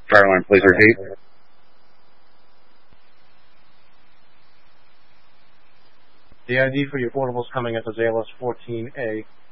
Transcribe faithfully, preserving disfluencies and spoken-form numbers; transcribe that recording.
Fire alarm, please repeat. The I D for your portable is coming at the Zalos fourteen A.